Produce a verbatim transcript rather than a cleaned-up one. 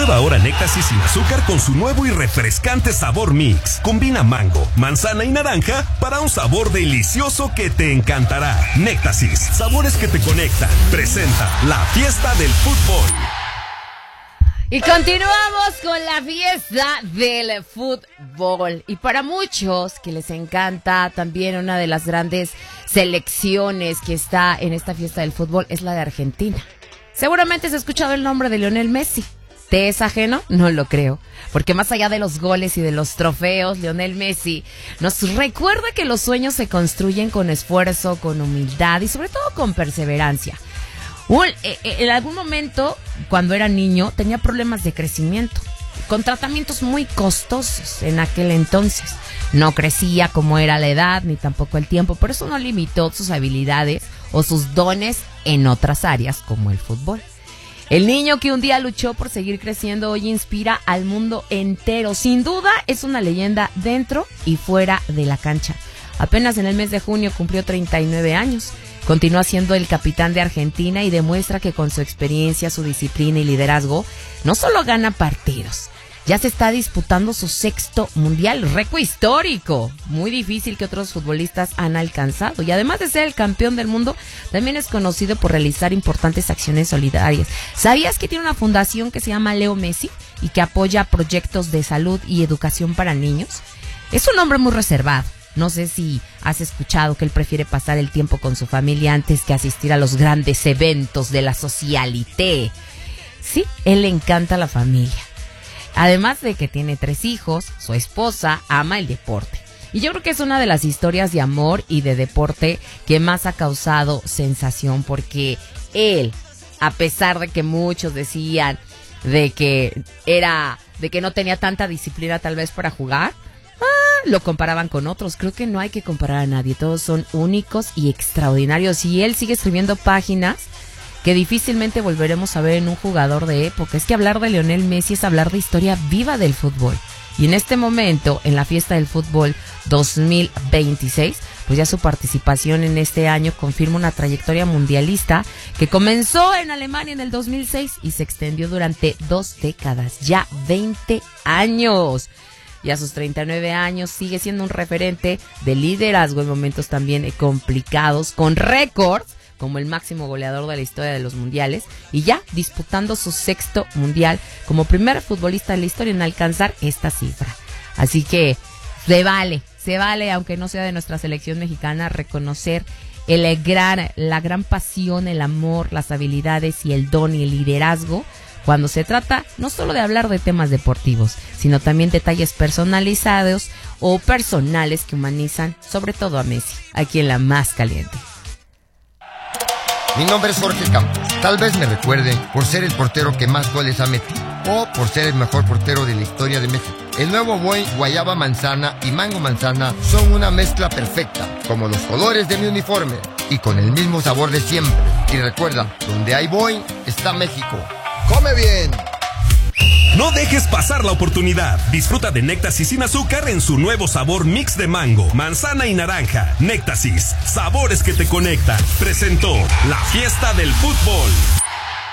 Prueba ahora Néctasis sin azúcar con su nuevo y refrescante sabor mix. Combina mango, manzana y naranja para un sabor delicioso que te encantará. Néctasis, sabores que te conectan. Presenta la fiesta del fútbol. Y continuamos con la fiesta del fútbol. Y para muchos que les encanta también una de las grandes selecciones que está en esta fiesta del fútbol es la de Argentina. Seguramente has escuchado el nombre de Lionel Messi. ¿Te es ajeno? No lo creo. Porque más allá de los goles y de los trofeos, Lionel Messi nos recuerda que los sueños se construyen con esfuerzo, con humildad y sobre todo con perseverancia. Un, eh, en algún momento, cuando era niño, tenía problemas de crecimiento, con tratamientos muy costosos en aquel entonces. No crecía como era la edad, ni tampoco el tiempo, pero eso no limitó sus habilidades o sus dones en otras áreas, como el fútbol. El niño que un día luchó por seguir creciendo hoy inspira al mundo entero. Sin duda, es una leyenda dentro y fuera de la cancha. Apenas en el mes de junio cumplió treinta y nueve años. Continúa siendo el capitán de Argentina y demuestra que con su experiencia, su disciplina y liderazgo, no solo gana partidos, ya se está disputando su sexto mundial, récord histórico, muy difícil que otros futbolistas han alcanzado. Y además de ser el campeón del mundo, también es conocido por realizar importantes acciones solidarias. ¿Sabías que tiene una fundación que se llama Leo Messi y que apoya proyectos de salud y educación para niños? Es un hombre muy reservado. No sé si has escuchado que él prefiere pasar el tiempo con su familia antes que asistir a los grandes eventos de la socialité. Sí, él le encanta la familia. Además de que tiene tres hijos, su esposa ama el deporte. Y yo creo que es una de las historias de amor y de deporte que más ha causado sensación, porque él, a pesar de que muchos decían de que era, de que no tenía tanta disciplina tal vez para jugar, lo comparaban con otros. Creo que no hay que comparar a nadie, todos son únicos y extraordinarios, y él sigue escribiendo páginas que difícilmente volveremos a ver en un jugador de época. Es que hablar de Lionel Messi es hablar de historia viva del fútbol, y en este momento, en la fiesta del fútbol dos mil veintiséis, pues ya su participación en este año confirma una trayectoria mundialista que comenzó en Alemania en el dos mil seis y se extendió durante dos décadas, ya veinte años. Y a sus treinta y nueve años sigue siendo un referente de liderazgo en momentos también complicados, con récords como el máximo goleador de la historia de los mundiales, y ya disputando su sexto mundial como primer futbolista de la historia en alcanzar esta cifra. Así que se vale, se vale, aunque no sea de nuestra selección mexicana, reconocer el gran, la gran pasión, el amor, las habilidades y el don y el liderazgo cuando se trata no solo de hablar de temas deportivos, sino también detalles personalizados o personales que humanizan sobre todo a Messi, aquí en La Más Caliente. Mi nombre es Jorge Campos. Tal vez me recuerden por ser el portero que más goles ha metido o por ser el mejor portero de la historia de México. El nuevo Boing Guayaba Manzana y Mango Manzana son una mezcla perfecta, como los colores de mi uniforme y con el mismo sabor de siempre. Y recuerda, donde hay Boing está México. ¡Come bien! No dejes pasar la oportunidad. Disfruta de Néctasis sin azúcar en su nuevo sabor mix de mango, manzana y naranja. Néctasis, sabores que te conectan. Presentó la fiesta del fútbol.